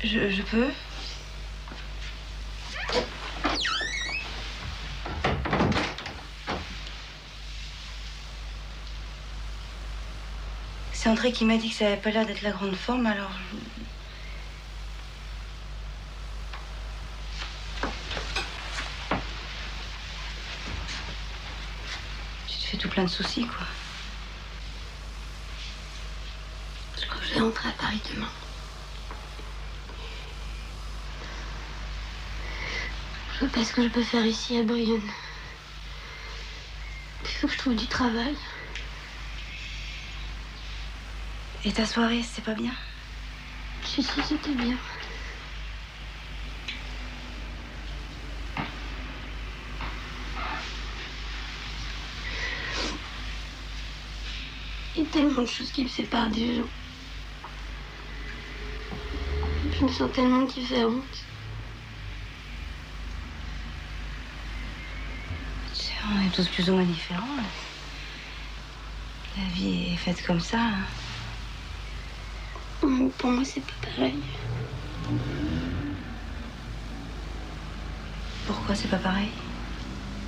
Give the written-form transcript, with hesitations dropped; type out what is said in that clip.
Je peux? C'est André qui m'a dit que ça avait pas l'air d'être la grande forme, alors... Tu te fais tout plein de soucis, quoi. Je crois que je vais rentrer à Paris demain. Je vois pas ce que je peux faire ici à Brionne. Il faut que je trouve du travail. Et ta soirée, c'est pas bien? Si, c'était bien. Il y a tellement de choses qui me séparent des gens. Je me sens tellement différente. On est tous plus ou moins différents. La vie est faite comme ça. Hein. Pour moi, c'est pas pareil. Pourquoi c'est pas pareil?